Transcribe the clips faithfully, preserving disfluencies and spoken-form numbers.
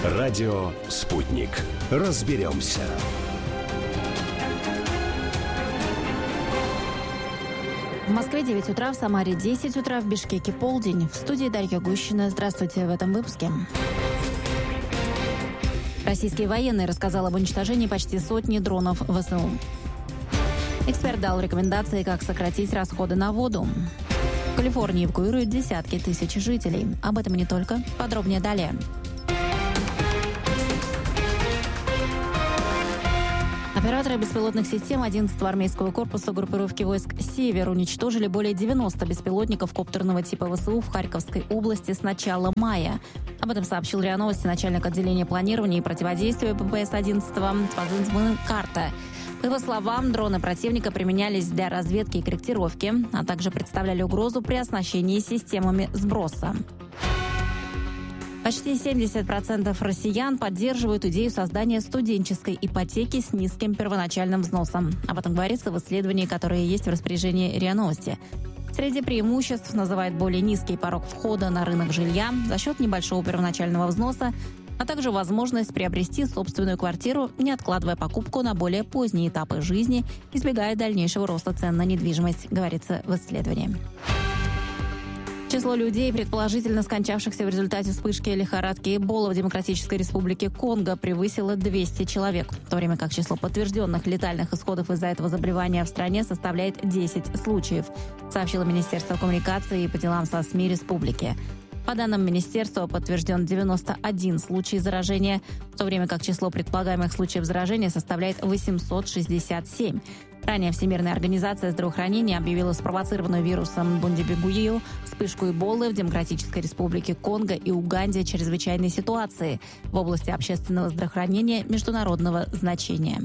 Радио «Спутник». Разберемся. В Москве девять утра, в Самаре десять утра, в Бишкеке полдень. В студии Дарья Гущина. Здравствуйте в этом выпуске. Российские военные рассказали об уничтожении почти сотни дронов ВСУ. Эксперт дал рекомендации, как сократить расходы на воду. В Калифорнии эвакуируют десятки тысяч жителей. Об этом и не только. Подробнее далее. Операторы беспилотных систем одиннадцатого армейского корпуса группировки войск «Север» уничтожили более девяноста беспилотников коптерного типа ВСУ в Харьковской области с начала мая. Об этом сообщил РИА Новости начальник отделения планирования и противодействия ППС одиннадцатого Твазынцмын Карта. По его словам, дроны противника применялись для разведки и корректировки, а также представляли угрозу при оснащении системами сброса. Почти семьдесят процентов россиян поддерживают идею создания студенческой ипотеки с низким первоначальным взносом. Об этом говорится в исследовании, которое есть в распоряжении РИА Новости. Среди преимуществ называют более низкий порог входа на рынок жилья за счет небольшого первоначального взноса, а также возможность приобрести собственную квартиру, не откладывая покупку на более поздние этапы жизни, избегая дальнейшего роста цен на недвижимость, говорится в исследовании. Число людей, предположительно скончавшихся в результате вспышки лихорадки Эбола в Демократической Республике Конго, превысило двести человек, в то время как число подтвержденных летальных исходов из-за этого заболевания в стране составляет десять случаев, сообщило Министерство коммуникации и по делам со СМИ республики. По данным министерства, подтвержден девяносто один случай заражения, в то время как число предполагаемых случаев заражения составляет восемьсот шестьдесят семь. Ранее Всемирная организация здравоохранения объявила спровоцированную вирусом Бундибугио вспышку Эболы в Демократической Республике Конго и Уганде чрезвычайной ситуации в области общественного здравоохранения международного значения.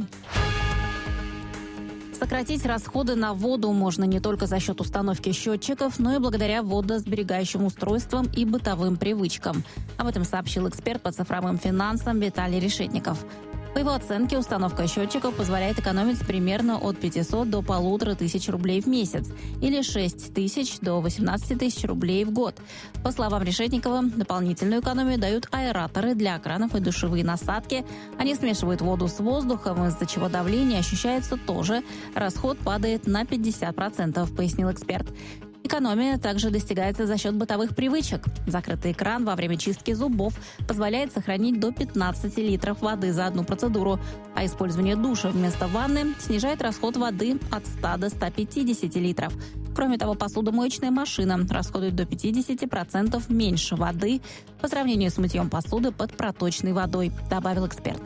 Сократить расходы на воду можно не только за счет установки счетчиков, но и благодаря водосберегающим устройствам и бытовым привычкам. Об этом сообщил эксперт по цифровым финансам Виталий Решетников. По его оценке, установка счетчиков позволяет экономить примерно от пятисот до полутора тысяч рублей в месяц или шесть тысяч до восемнадцати тысяч рублей в год. По словам Решетникова, дополнительную экономию дают аэраторы для кранов и душевые насадки. Они смешивают воду с воздухом, из-за чего давление ощущается тоже. Расход падает на пятьдесят процентов, пояснил эксперт. Экономия также достигается за счет бытовых привычек. Закрытый кран во время чистки зубов позволяет сохранить до пятнадцати литров воды за одну процедуру, а использование душа вместо ванны снижает расход воды от ста до ста пятидесяти литров. Кроме того, посудомоечная машина расходует до пятидесяти процентов меньше воды по сравнению с мытьем посуды под проточной водой, добавил эксперт.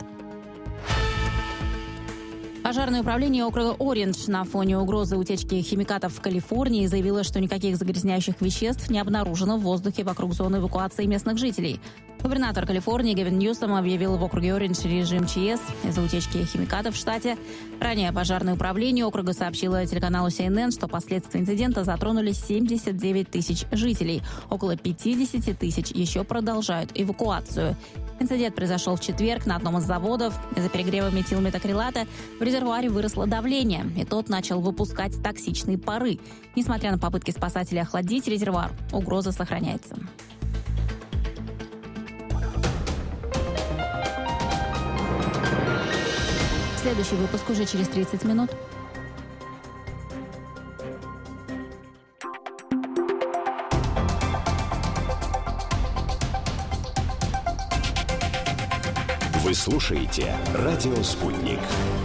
Пожарное управление округа Ориндж на фоне угрозы утечки химикатов в Калифорнии заявило, что никаких загрязняющих веществ не обнаружено в воздухе вокруг зоны эвакуации местных жителей. Губернатор Калифорнии Гэвин Ньюсом объявил в округе Ориндж режим ЧС из-за утечки химикатов в штате. Ранее пожарное управление округа сообщило телеканалу Си Эн Эн, что последствия инцидента затронули семьдесят девять тысяч жителей. Около пятьдесят тысяч еще продолжают эвакуацию. Инцидент произошел в четверг на одном из заводов. Из-за перегрева метилметакрилата в резервуаре выросло давление, и тот начал выпускать токсичные пары. Несмотря на попытки спасателей охладить резервуар, угроза сохраняется. Следующий выпуск уже через тридцать минут. Вы слушаете «Радио Спутник».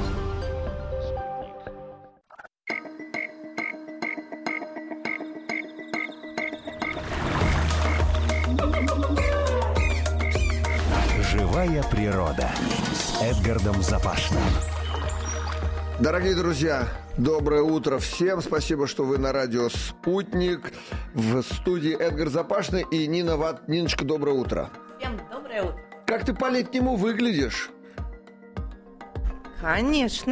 Живая природа с Эдгардом Запашным. Дорогие друзья, доброе утро всем. Спасибо, что вы на радио «Спутник». В студии Эдгар Запашный и Нина Ват. Ниночка, доброе утро. Всем доброе утро. Как ты по-летнему выглядишь? Конечно.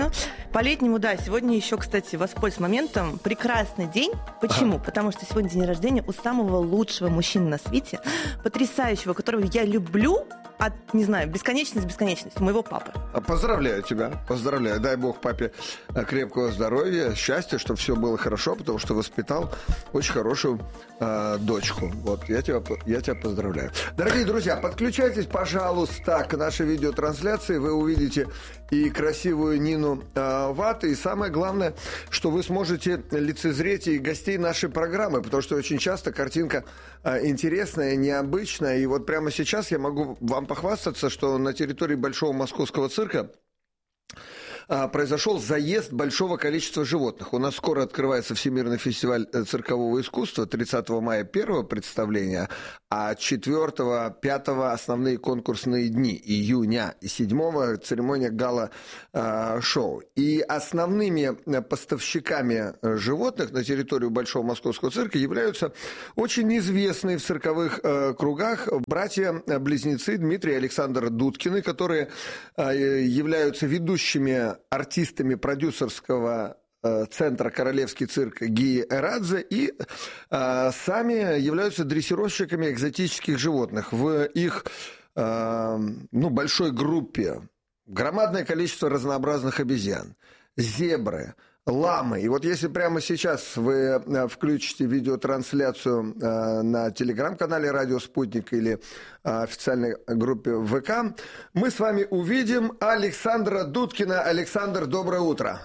По-летнему, да. Сегодня еще, кстати, воспользуюсь моментом. Прекрасный день. Почему? Ага. Потому что сегодня день рождения у самого лучшего мужчины на свете, потрясающего, которого я люблю от, не знаю, бесконечности бесконечности, моего папы. Поздравляю тебя, поздравляю. Дай бог папе крепкого здоровья, счастья, чтобы все было хорошо, потому что воспитал очень хорошую э, дочку. Вот, я тебя, я тебя поздравляю. Дорогие друзья, подключайтесь, пожалуйста, к нашей видеотрансляции. Вы увидите и красивую Нину э, Ват, и самое главное, что вы сможете лицезреть и гостей нашей программы, потому что очень часто картинка э, интересная, необычная. И вот прямо сейчас я могу вам похвастаться, что на территории Большого Московского цирка произошел заезд большого количества животных. У нас скоро открывается Всемирный фестиваль циркового искусства, тридцатого мая первое представление, а четвёртого-пятого основные конкурсные дни, июня, и седьмого церемония гала-шоу. И основными поставщиками животных на территорию Большого Московского цирка являются очень известные в цирковых кругах братья-близнецы Дмитрий и Александр Дудкины, которые являются ведущими артистами продюсерского э, центра «Королевский цирк» Гии Эрадзе и э, сами являются дрессировщиками экзотических животных. В их э, ну, большой группе громадное количество разнообразных обезьян, зебры, ламы. И вот если прямо сейчас вы включите видеотрансляцию э, на телеграм-канале «Радио Спутник» или э, официальной группе ВК, мы с вами увидим Александра Дудкина. Александр, доброе утро.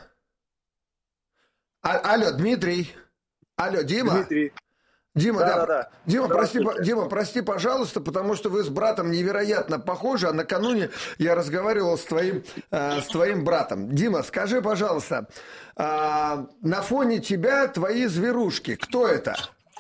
А- алло, Дмитрий. Алло, Дима. Дмитрий. Дима, да, да, да, да. Дима, прости, Дима, прости, пожалуйста, потому что вы с братом невероятно похожи, а накануне я разговаривал с твоим, э, с твоим братом. Дима, скажи, пожалуйста, э, на фоне тебя твои зверушки, кто это?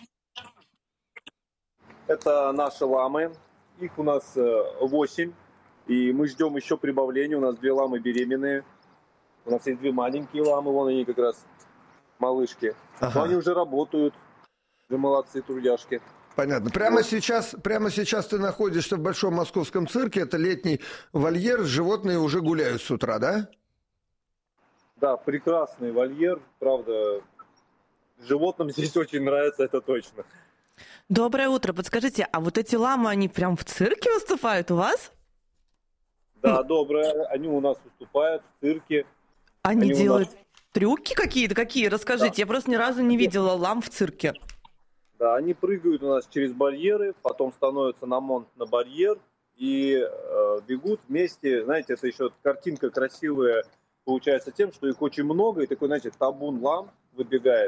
Это наши ламы, их у нас восемь, и мы ждем еще прибавления, у нас две ламы беременные, у нас есть две маленькие ламы, вон они как раз малышки, ага. Но они уже работают. Вы молодцы, трудяшки. Понятно. Прямо сейчас, прямо сейчас ты находишься в Большом Московском цирке. Это летний вольер. Животные уже гуляют с утра, да? Да, прекрасный вольер. Правда, животным здесь очень нравится, это точно. Доброе утро. Подскажите, а вот эти ламы, они прям в цирке выступают у вас? Да, доброе. Они у нас выступают в цирке. Они, они делают нас... трюки какие-то? Какие? Расскажите. Да. Я просто ни разу не видела лам в цирке. Да, они прыгают у нас через барьеры, потом становятся на монт на барьер и э, бегут вместе. Знаете, это еще картинка красивая получается тем, что их очень много, и такой, знаете, табун лам выбегает.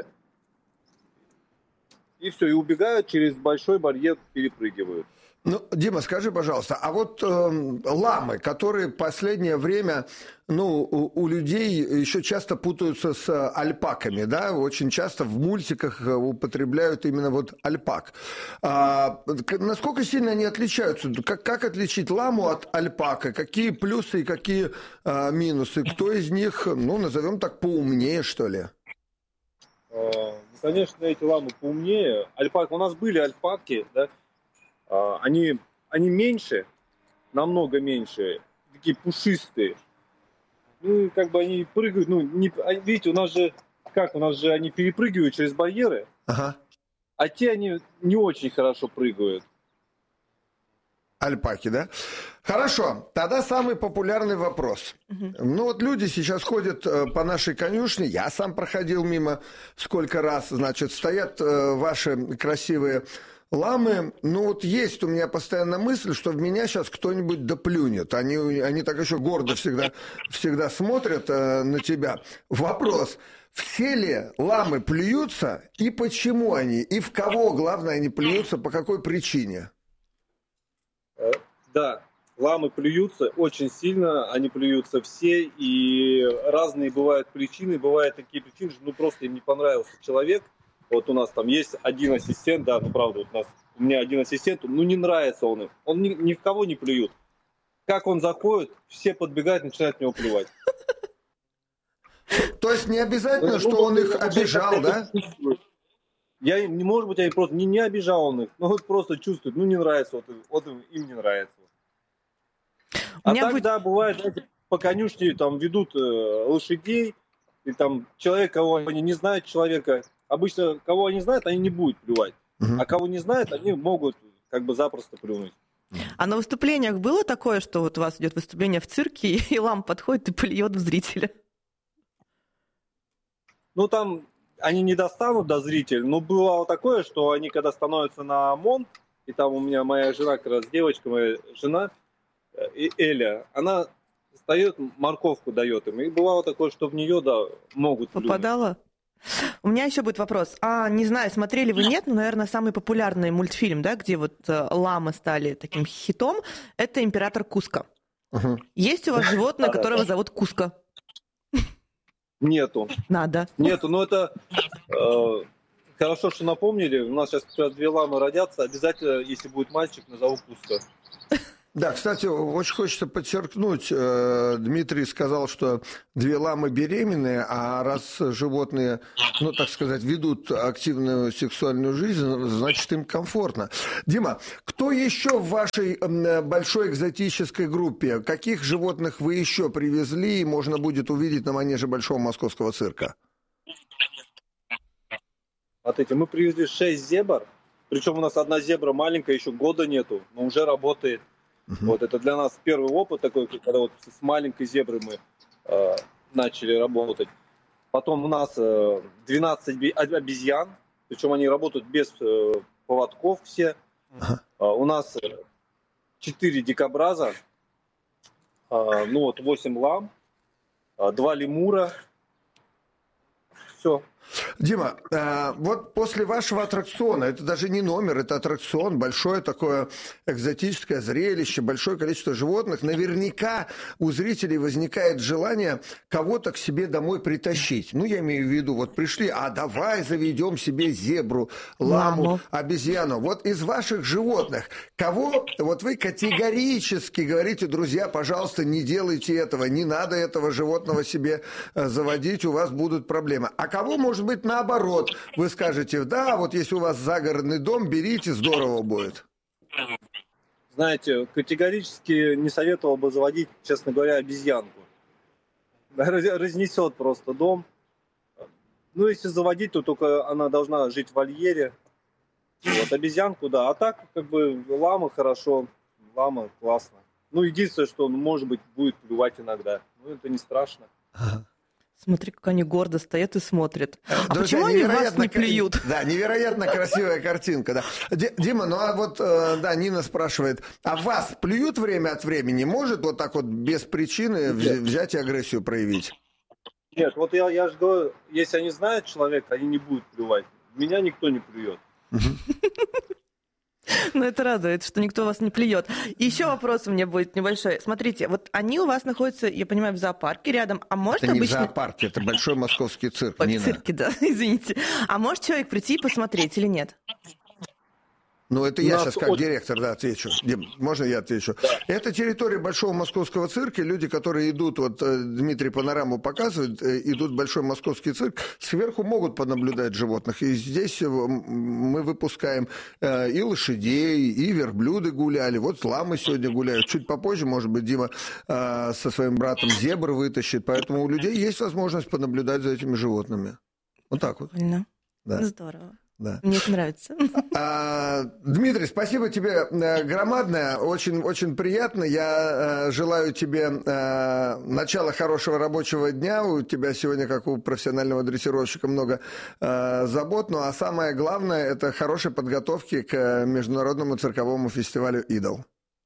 И все, и убегают через большой барьер, перепрыгивают. Ну, Дима, скажи, пожалуйста, а вот э, ламы, которые в последнее время, ну, у, у людей еще часто путаются с альпаками, да, очень часто в мультиках употребляют именно вот альпак. А, насколько сильно они отличаются? Как, как отличить ламу от альпака? Какие плюсы и какие а, минусы? Кто из них, ну, назовем так, поумнее, что ли? Конечно, эти ламы поумнее. Альпак, у нас были альпаки, да, Они, они меньше, намного меньше, такие пушистые. Ну, как бы они прыгают, ну, не, видите, у нас же, как, у нас же они перепрыгивают через барьеры, ага. А те они не очень хорошо прыгают. Альпаки, да? Хорошо, тогда самый популярный вопрос. Угу. Ну вот люди сейчас ходят по нашей конюшне, я сам проходил мимо сколько раз, значит, стоят ваши красивые ламы. Ну вот есть у меня постоянно мысль, что в меня сейчас кто-нибудь доплюнет. Они, они так еще гордо всегда, всегда смотрят э, на тебя. Вопрос, все ли ламы плюются и почему они? И в кого, главное, они плюются, по какой причине? Да, ламы плюются очень сильно, они плюются все, и разные бывают причины. Бывают такие причины, что ну просто им не понравился человек. Вот у нас там есть один ассистент, да, ну правда, вот у, нас, у меня один ассистент, ну не нравится он им, он ни, ни в кого не плюет. Как он заходит, все подбегают, начинают в него плевать. То есть не обязательно, что он их обижал, да? Я, может быть, я просто не, не обижал он их, но вот просто чувствует, ну не нравится, вот, вот им, им не нравится. А так, будет... да, бывает, знаете, по конюшне там ведут э, лошадей, И там человек, кого они не знают, человека, обычно кого они знают, они не будут плювать. Uh-huh. А кого не знают, они могут как бы запросто плюнуть. А на выступлениях было такое, что вот у вас идет выступление в цирке, и лам подходит и плюет в зрителя? Ну, там они не достанут до зрителя, но бывало такое, что они, когда становятся на ОМОН, и там у меня моя жена, как раз девочка, моя жена, Эля, она встает, морковку дает им. И бывало такое, что в нее, да, могут плюнуть. Попадала? У меня еще будет вопрос. А, не знаю, смотрели вы, нет, но, наверное, самый популярный мультфильм, да, где вот э, ламы стали таким хитом, это «Император Куско». Угу. Есть у вас животное, которого зовут Куско? Нету. Надо. Нету, но это э, хорошо, что напомнили. У нас сейчас две ламы родятся. Обязательно, если будет мальчик, назову Куско. Да, кстати, очень хочется подчеркнуть, Дмитрий сказал, что две ламы беременные, а раз животные, ну, так сказать, ведут активную сексуальную жизнь, значит, им комфортно. Дима, кто еще в вашей большой экзотической группе? Каких животных вы еще привезли и можно будет увидеть на манеже Большого Московского цирка? Смотрите, мы привезли шесть зебр, причем у нас одна зебра маленькая, еще года нету, но уже работает. Uh-huh. Вот это для нас первый опыт такой, когда вот с маленькой зеброй мы э, начали работать. Потом у нас э, двенадцать обезьян, причем они работают без э, поводков все. Uh-huh. Э, у нас четыре дикобраза, э, ну вот восемь лам, э, два лемура. Все. Дима, э, вот после вашего аттракциона, это даже не номер, это аттракцион, большое такое экзотическое зрелище, большое количество животных, наверняка у зрителей возникает желание кого-то к себе домой притащить. Ну, я имею в виду, вот пришли, а давай заведем себе зебру, ламу, Маму. обезьяну. Вот из ваших животных, кого вот вы категорически говорите, друзья, пожалуйста, не делайте этого, не надо этого животного себе заводить, у вас будут проблемы. А кого, может быть, наоборот, вы скажете, да, вот если у вас загородный дом, берите, здорово будет. Знаете, категорически не советовал бы заводить, честно говоря, обезьянку. Разнесет просто дом. Ну, если заводить, то только она должна жить в вольере. Вот, обезьянку, да. А так, как бы, лама хорошо, лама классно. Ну, единственное, что он, может быть, будет плювать иногда. Ну, это не страшно. Смотри, как они гордо стоят и смотрят. А Друзья, почему они вас не плюют? Да, невероятно красивая картинка. Да. Дима, ну а вот, да, Нина спрашивает, а вас плюют время от времени? Может вот так вот без причины взять и агрессию проявить? Нет, вот я, я же говорю, если они знают человека, они не будут плювать. Меня никто не плюет. Ну, это радует, что никто вас не плюет. И еще вопрос у меня будет небольшой. Смотрите, вот они у вас находятся, я понимаю, в зоопарке рядом. А может это обычно... не в зоопарке, это Большой Московский цирк, Ой, Нина. В цирке, да, извините. А может человек прийти и посмотреть или нет? Ну, это я Нас сейчас как очень... директор, да, отвечу. Дим, можно я отвечу? Да. Это территория Большого Московского цирка. Люди, которые идут, вот Дмитрий панораму показывает, идут в Большой Московский цирк, сверху могут понаблюдать животных. И здесь мы выпускаем и лошадей, и верблюды гуляли. Вот ламы сегодня гуляют. Чуть попозже, может быть, Дима со своим братом зебр вытащит. Поэтому у людей есть возможность понаблюдать за этими животными. Вот так вот. Прикольно. Да. Здорово. Да. Мне это нравится. А, Дмитрий, спасибо тебе громадное, очень, очень приятно. Я желаю тебе начала хорошего рабочего дня. У тебя сегодня, как у профессионального дрессировщика, много забот. Ну а самое главное, это хорошей подготовки к международному цирковому фестивалю «Идол».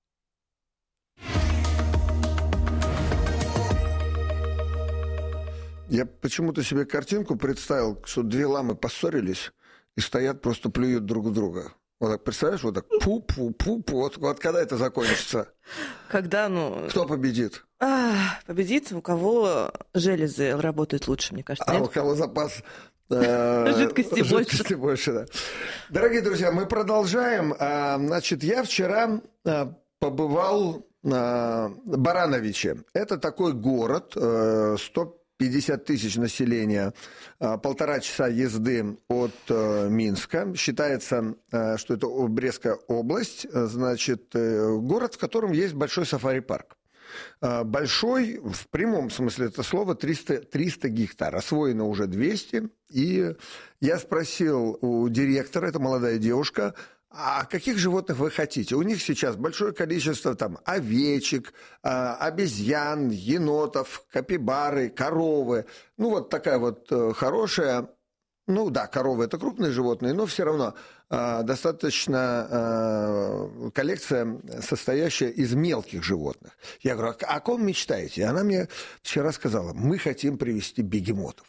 Я почему-то себе картинку представил, что две ламы поссорились и стоят, просто плюют друг в друга. Вот так, представляешь, вот так, пу-пу-пу-пу. Вот, вот когда это закончится? Когда, ну... Кто победит? А, победит, у кого железы работают лучше, мне кажется. А нет? у кого запас... Жидкости, жидкости больше. больше, да. Дорогие друзья, мы продолжаем. Значит, я вчера побывал в Барановиче. Это такой город, сто пятьдесят тысяч населения, полтора часа езды от Минска. Считается, что это Брестская область, значит, город, в котором есть большой сафари-парк. большой, в прямом смысле этого слова, триста, триста гектар. Освоено уже двести. И я спросил у директора, это молодая девушка, а каких животных вы хотите? У них сейчас большое количество там овечек, обезьян, енотов, капибары, коровы. Ну, вот такая вот хорошая... Ну да, коровы – это крупные животные, но все равно э, достаточно э, коллекция, состоящая из мелких животных. Я говорю, о ком мечтаете? И она мне вчера сказала, мы хотим привезти бегемотов.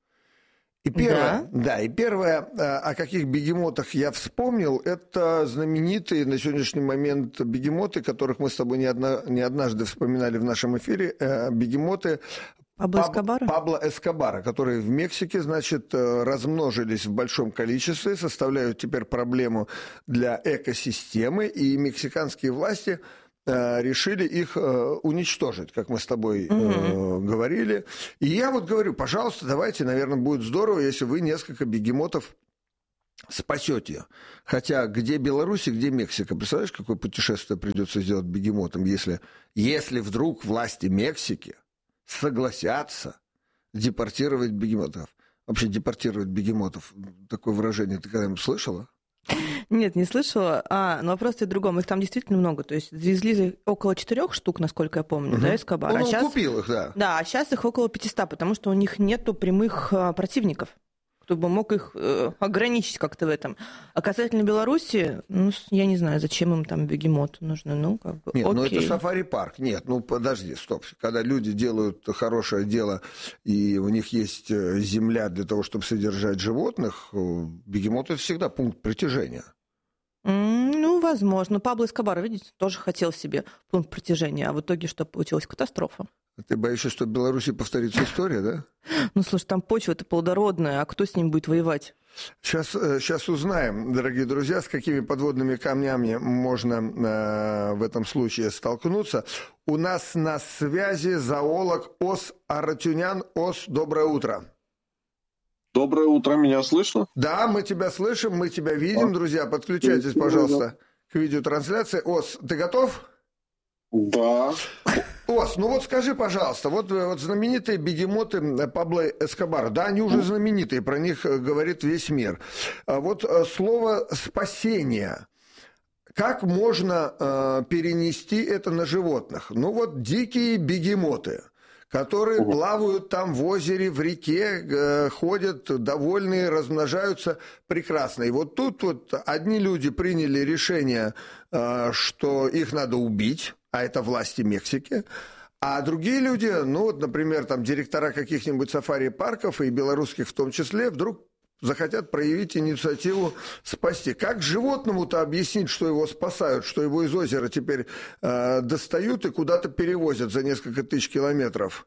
И первое, да? Да, и первое, о каких бегемотах я вспомнил, это знаменитые на сегодняшний момент бегемоты, которых мы с тобой не, одна, не однажды вспоминали в нашем эфире, э, бегемоты Пабло Эскобара? Пабло Эскобара, которые в Мексике, значит, размножились в большом количестве, составляют теперь проблему для экосистемы, и мексиканские власти э, решили их э, уничтожить, как мы с тобой э, mm-hmm. говорили. И я вот говорю, пожалуйста, давайте, наверное, будет здорово, если вы несколько бегемотов спасете. Хотя где Беларусь и где Мексика? Представляешь, какое путешествие придется сделать бегемотам, если, если вдруг власти Мексики согласятся депортировать бегемотов. Вообще депортировать бегемотов. Такое выражение ты когда-нибудь слышала? Нет, не слышала. А, но вопрос в другом. Их там действительно много. То есть завезли около четырех штук, насколько я помню, угу. да, Эскобар. Он а сейчас... купил их, да. Да, а сейчас их около пятисот, потому что у них нету прямых а, противников, кто бы мог их э, ограничить как-то в этом. А касательно Беларуси, ну, я не знаю, зачем им там бегемоты нужны, ну, как бы, Нет, окей. ну это сафари-парк. Нет, ну, подожди, стоп. Когда люди делают хорошее дело, и у них есть земля для того, чтобы содержать животных, бегемот – это всегда пункт притяжения. Mm, ну, возможно. Пабло Эскобар, видите, тоже хотел себе пункт притяжения, а в итоге что получилось? Катастрофа. Ты боишься, что в Беларуси повторится история, да? Ну, слушай, там почва-то плодородная, а кто с ним будет воевать? Сейчас, сейчас узнаем, дорогие друзья, с какими подводными камнями можно э, в этом случае столкнуться. У нас на связи зоолог Ос Аратюнян. Ос, доброе утро. Доброе утро, меня слышно? Да, мы тебя слышим, мы тебя видим, друзья. Подключайтесь, пожалуйста, к видеотрансляции. Ос, ты готов? Да. Ос, ну вот скажи, пожалуйста, вот, вот знаменитые бегемоты Пабло Эскобара, да, они уже знаменитые, про них говорит весь мир. Вот слово «спасение», как можно э, перенести это на животных? Ну вот дикие бегемоты, которые угу. плавают там в озере, в реке, э, ходят довольные, размножаются прекрасно. И вот тут вот одни люди приняли решение, э, что их надо убить, а это власти Мексики, а другие люди, ну вот, например, там директора каких-нибудь сафари-парков и белорусских в том числе, вдруг захотят проявить инициативу спасти. Как животному-то объяснить, что его спасают, что его из озера теперь э, достают и куда-то перевозят за несколько тысяч километров?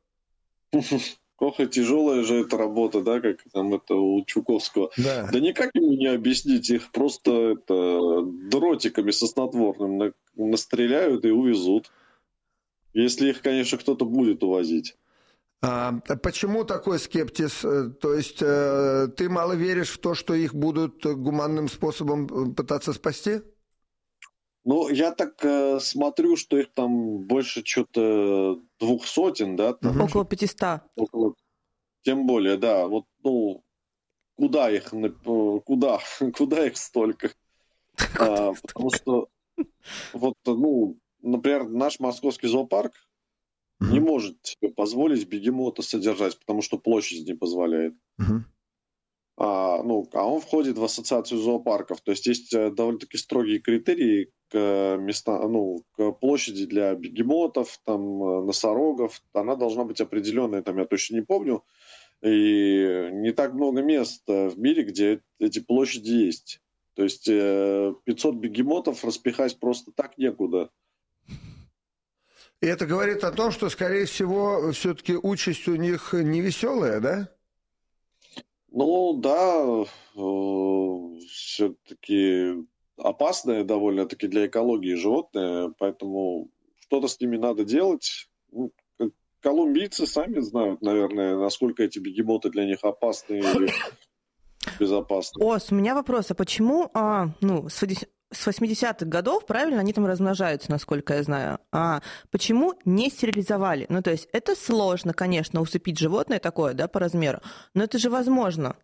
Ох, и тяжелая же эта работа, да, как там это у Чуковского. Да, да никак ему не объяснить, их просто это, дротиками со снотворным на, настреляют и увезут. Если их, конечно, кто-то будет увозить. А почему такой скепсис? То есть э, ты мало веришь в то, что их будут гуманным способом пытаться спасти? Ну, я так э, смотрю, что их там больше что-то двух сотен, да? Там, угу. Около пятисот. Около... Тем более, да. Вот, ну, куда их, куда, куда их столько? а, потому что, вот, ну, например, наш московский зоопарк угу. не может себе позволить бегемота содержать, потому что площадь не позволяет. Угу. А, ну, а он входит в ассоциацию зоопарков. То есть есть довольно-таки строгие критерии к, места, ну, к площади для бегемотов, там, носорогов. Она должна быть определенная, там, я точно не помню. И не так много мест в мире, где эти площади есть. То есть пятьсот бегемотов распихать просто так некуда. И это говорит о том, что, скорее всего, все-таки участь у них невеселая, да? Ну, да, все-таки опасное довольно-таки для экологии животные, поэтому что-то с ними надо делать. Ну, колумбийцы сами знают, наверное, насколько эти бегемоты для них опасны или безопасны. Ос, у меня вопрос, а почему, а, ну, с восьмидесятых годов, правильно, они там размножаются, насколько я знаю. А почему не стерилизовали? Ну, то есть это сложно, конечно, усыпить животное такое, да, по размеру, но это же возможно.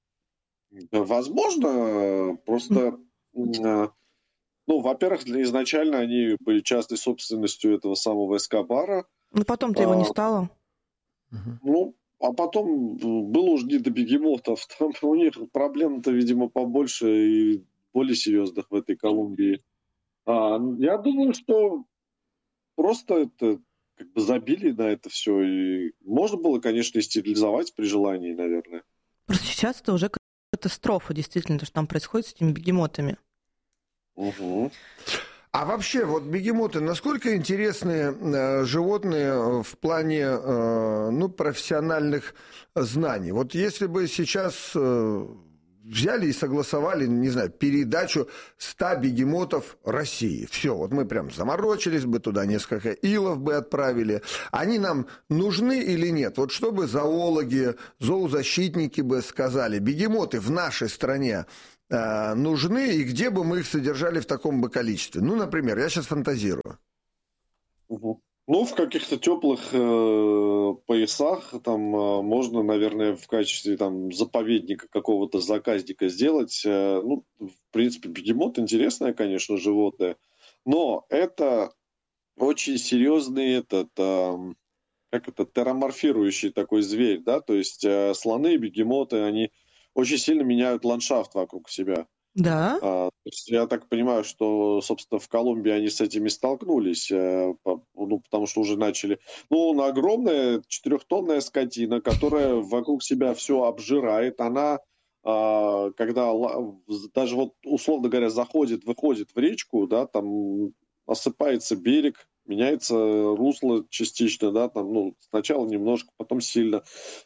Возможно, просто, ну, во-первых, изначально они были частной собственностью этого самого Эскобара. Ну, потом-то его не стало. Ну, а потом было уже не до бегемотов. Там у них проблем-то, видимо, побольше и более серьезных в этой Колумбии. А, я думаю, что просто это как бы забили на это все. И можно было, конечно, и стерилизовать при желании, наверное. Просто сейчас это уже катастрофа, действительно, то, что там происходит с этими бегемотами. Угу. А вообще, вот бегемоты, насколько интересные э, животные в плане э, ну, профессиональных знаний? Вот если бы сейчас э, взяли и согласовали, не знаю, передачу ста бегемотов России. Все, вот мы прям заморочились бы туда, несколько илов бы отправили. Они нам нужны или нет? Вот что бы зоологи, зоозащитники бы сказали, бегемоты в нашей стране нужны, и где бы мы их содержали в таком бы количестве? Ну, например, я сейчас фантазирую. Угу. Ну, в каких-то теплых э, поясах там э, можно, наверное, в качестве там заповедника какого-то заказника сделать. Э, ну, в принципе, бегемот интересное, конечно, животное, но это очень серьезный этот, э, как это, тераморфирующий такой зверь, да, то есть э, слоны, бегемоты, они очень сильно меняют ландшафт вокруг себя. Да. А, то есть я так понимаю, что, собственно, в Колумбии они с этими столкнулись, э, по, ну, потому что уже начали... Ну, огромная четырехтонная скотина, которая вокруг себя все обжирает. Она, э, когда даже вот, условно говоря, заходит, выходит в речку, да, там осыпается берег, меняется русло частично, да, там, ну, сначала немножко, потом сильно.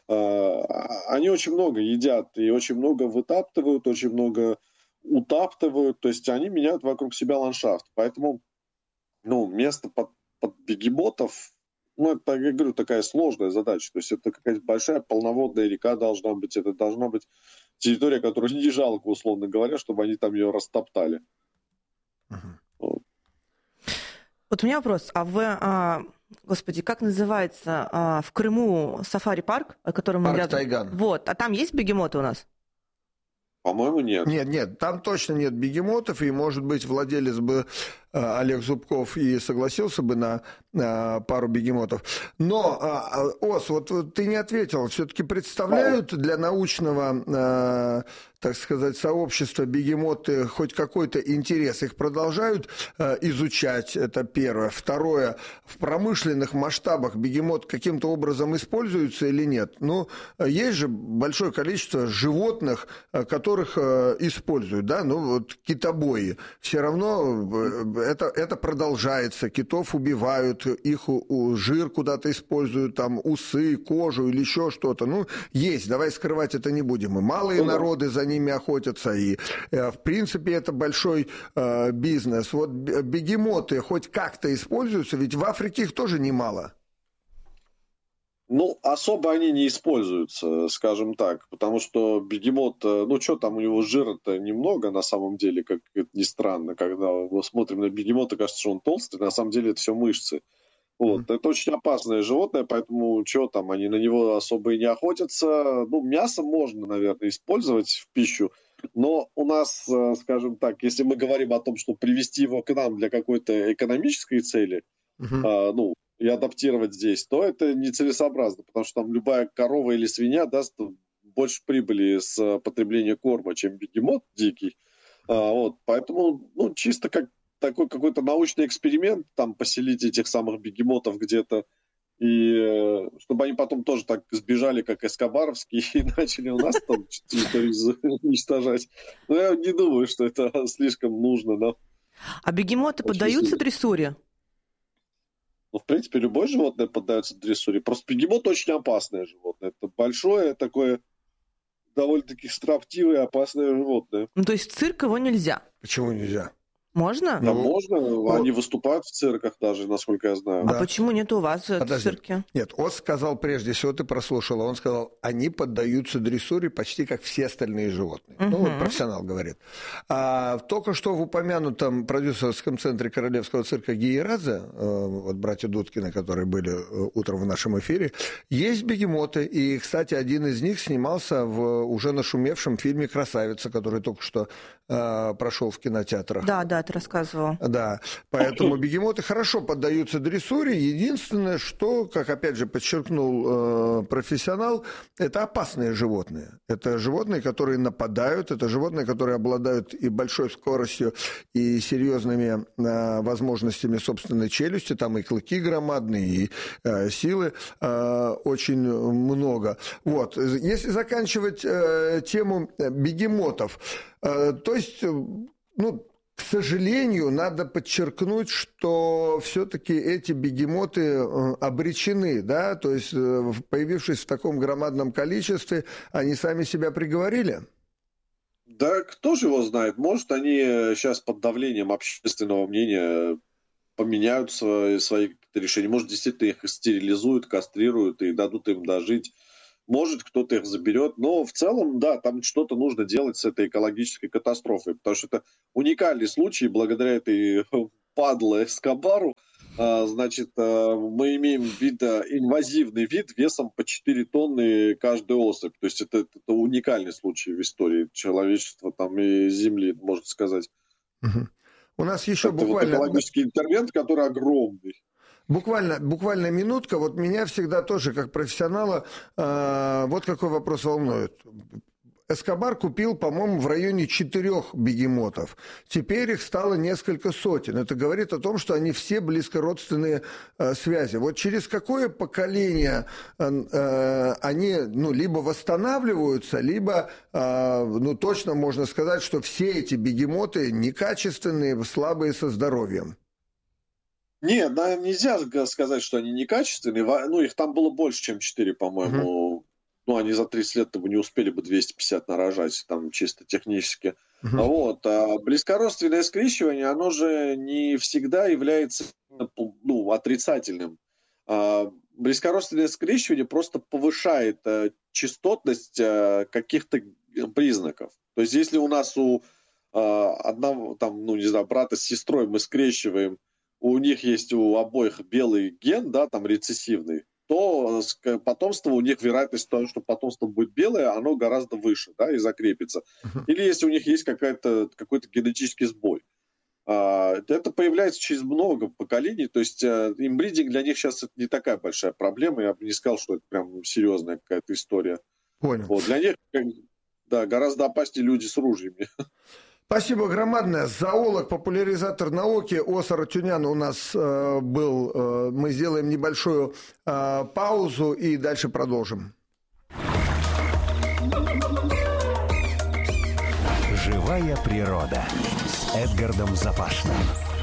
Они очень много едят и очень много вытаптывают, очень много утаптывают, то есть они меняют вокруг себя ландшафт. Поэтому, ну, место под, под бегемотов, ну, это, я говорю, такая сложная задача. То есть это какая-то большая полноводная река должна быть, это должна быть территория, которую не жалко, условно говоря, чтобы они там ее растоптали. Uh-huh. Вот. Вот у меня вопрос. А в, а, господи, как называется а, в Крыму сафари-парк, о котором мы Парк рядом... Тайган. Вот, а там есть бегемоты у нас? По-моему, нет. Нет, нет, там точно нет бегемотов, и, может быть, владелец бы э, Олег Зубков и согласился бы на э, пару бегемотов. Но, э, Ос, вот, вот ты не ответил, все-таки представляют для научного, э, так сказать, сообщества бегемоты хоть какой-то интерес? Их продолжают э, изучать, это первое. Второе, в промышленных масштабах бегемот каким-то образом используется или нет? Ну, есть же большое количество животных, которые которых э, используют, да, ну вот китобои, все равно э, это, это продолжается, китов убивают, их у, у, жир куда-то используют, там усы, кожу или еще что-то, ну есть, давай скрывать это не будем, и малые ну, народы за ними охотятся, и э, в принципе это большой э, бизнес. Вот бегемоты хоть как-то используются, ведь в Африке их тоже немало. Ну, особо они не используются, скажем так, потому что бегемот, ну, что там, у него жира-то немного, на самом деле, как это ни странно, когда мы смотрим на бегемота, кажется, что он толстый, на самом деле это все мышцы. Вот, mm-hmm. Это очень опасное животное, поэтому что там, они на него особо и не охотятся. Ну, мясо можно, наверное, использовать в пищу, но у нас, скажем так, если мы говорим о том, что привести его к нам для какой-то экономической цели, mm-hmm. а, ну, и адаптировать здесь, то это нецелесообразно, потому что там любая корова или свинья даст больше прибыли с потребления корма, чем бегемот дикий. А, вот, поэтому, ну, чисто как такой какой-то научный эксперимент, там, поселить этих самых бегемотов где-то, и чтобы они потом тоже так сбежали, как эскобаровские, и начали у нас там территорию уничтожать. Но я не думаю, что это слишком нужно, да. А бегемоты очень поддаются сильно дрессуре? Ну, в принципе, любое животное поддается дрессуре. Просто бегемот очень опасное животное. Это большое, такое довольно-таки строптивое, опасное животное. Ну, то есть в цирк его нельзя? Почему нельзя? Можно? Да, Ну, можно. ну, Они выступают в цирках даже, насколько я знаю. А Да. почему нет у вас в Подожди. цирке? Нет, он сказал, прежде всего, ты прослушала, он сказал, они поддаются дрессуре почти как все остальные животные. Мгм. Ну, вот профессионал говорит. А, только что в упомянутом продюсерском центре Королевского цирка Гиерадзе, э, вот братья Дудкины, которые были э, утром в нашем эфире, есть бегемоты. И, кстати, один из них снимался в уже нашумевшем фильме «Красавица», который только что э, прошел в кинотеатрах. Да, да, ты рассказывал. Да, поэтому бегемоты хорошо поддаются дрессуре. Единственное, что, как опять же подчеркнул э, профессионал, это опасные животные. Это животные, которые нападают, это животные, которые обладают и большой скоростью, и серьезными э, возможностями собственной челюсти. Там и клыки громадные, и э, силы э, очень много. Вот. Если заканчивать э, тему бегемотов, э, то есть, ну, к сожалению, надо подчеркнуть, что все-таки эти бегемоты обречены, да, то есть появившись в таком громадном количестве, они сами себя приговорили. Да кто же его знает? Может, они сейчас под давлением общественного мнения поменяют свои, свои решения. Может, действительно их стерилизуют, кастрируют и дадут им дожить. Может, кто-то их заберет. Но в целом, да, там что-то нужно делать с этой экологической катастрофой. Потому что это уникальный случай. Благодаря этой падле Эскобару, значит, мы имеем вид, инвазивный вид весом по четыре тонны каждая особь. То есть это, это уникальный случай в истории человечества там, и Земли, можно сказать. Угу. У нас еще это буквально... вот экологический интервент, который огромный. Буквально, буквально минутка. Вот меня всегда тоже, как профессионала, э, вот какой вопрос волнует. Эскобар купил, по-моему, в районе четырех бегемотов. Теперь их стало несколько сотен. Это говорит о том, что они все близкородственные э, связи. Вот через какое поколение э, э, они ну, либо восстанавливаются, либо э, ну, точно можно сказать, что все эти бегемоты некачественные, слабые со здоровьем. Нет, да, нельзя сказать, что они некачественные. Ну, их там было больше, чем четыре, по-моему. Uh-huh. Ну, они за тридцать лет бы не успели бы двести пятьдесят нарожать, там, чисто технически. Uh-huh. Вот. А близкородственное скрещивание, оно же не всегда является, ну, отрицательным. А близкородственное скрещивание просто повышает а, частотность а, каких-то признаков. То есть, если у нас у а, одного, там, ну, не знаю, брата с сестрой мы скрещиваем, у них есть у обоих белый ген, да, там рецессивный, то потомство, у них вероятность того, что потомство будет белое, оно гораздо выше, да, и закрепится. Uh-huh. Или если у них есть какая-то, какой-то генетический сбой. Это появляется через много поколений, то есть имбридинг для них сейчас это не такая большая проблема, я бы не сказал, что это прям серьезная какая-то история. Понял. Вот, для них, да, гораздо опаснее люди с ружьями. Спасибо громадное. Зоолог, популяризатор науки Оса Рутюнян у нас э, был. Э, мы сделаем небольшую э, паузу и дальше продолжим. Живая природа с Эдгардом Запашным.